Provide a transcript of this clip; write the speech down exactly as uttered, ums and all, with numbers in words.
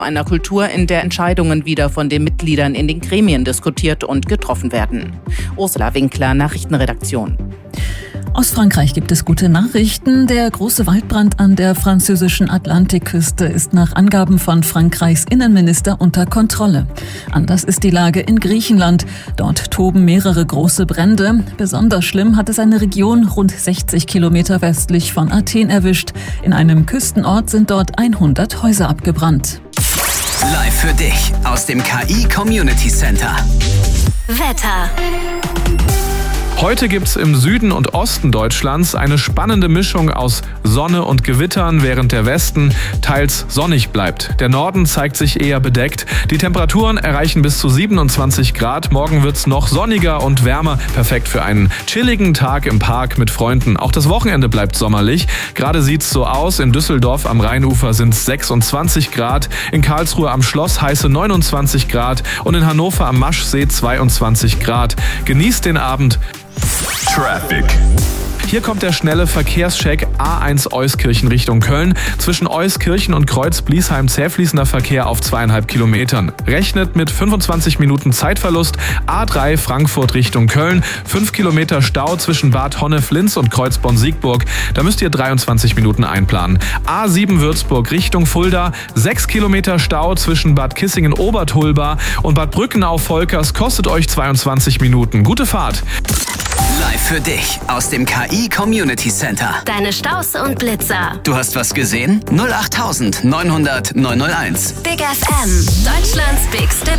Einer Kultur, in der Entscheidungen wieder von den Mitgliedern in den Gremien diskutiert und getroffen werden. Ursula Winkler, Nachrichtenredaktion. Aus Frankreich gibt es gute Nachrichten. Der große Waldbrand an der französischen Atlantikküste ist nach Angaben von Frankreichs Innenminister unter Kontrolle. Anders ist die Lage in Griechenland. Dort toben mehrere große Brände. Besonders schlimm hat es eine Region rund sechzig Kilometer westlich von Athen erwischt. In einem Küstenort sind dort hundert Häuser abgebrannt. Live für dich aus dem K I Community Center. Wetter. Heute gibt's im Süden und Osten Deutschlands eine spannende Mischung aus Sonne und Gewittern, während der Westen teils sonnig bleibt. Der Norden zeigt sich eher bedeckt. Die Temperaturen erreichen bis zu siebenundzwanzig Grad. Morgen wird's noch sonniger und wärmer. Perfekt für einen chilligen Tag im Park mit Freunden. Auch das Wochenende bleibt sommerlich. Gerade sieht's so aus. In Düsseldorf am Rheinufer sind's sechsundzwanzig Grad. In Karlsruhe am Schloss heiße neunundzwanzig Grad. Und in Hannover am Maschsee zweiundzwanzig Grad. Genießt den Abend. Traffic. Hier kommt der schnelle Verkehrscheck A eins Euskirchen Richtung Köln. Zwischen Euskirchen und Kreuz-Bliesheim zähfließender Verkehr auf zweieinhalb Kilometern. Rechnet mit fünfundzwanzig Minuten Zeitverlust. A drei Frankfurt Richtung Köln. fünf Kilometer Stau zwischen Bad Honnef-Linz und Kreuzborn-Siegburg. Da müsst ihr dreiundzwanzig Minuten einplanen. A sieben Würzburg Richtung Fulda. sechs Kilometer Stau zwischen Bad Kissingen-Obertulba und Bad Brückenau-Volkers kostet euch zweiundzwanzig Minuten. Gute Fahrt! Live für dich aus dem K I Community Center. Deine Staus und Blitzer. Du hast was gesehen? null acht neunhundert neunhundert neunhunderteins. Big F M. Deutschlands bigste